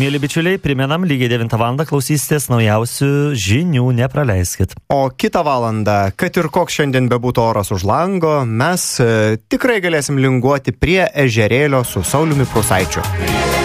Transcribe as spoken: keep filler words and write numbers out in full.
Mėly bičiuliai, primenam, lygiai devintą valandą klausysitės naujausių žinių, nepraleiskit. O kitą valandą, kad ir koks šiandien bebūtų oras už lango, mes e, tikrai galėsim linguoti prie ežerėlio su Sauliumi Prūsaičiu.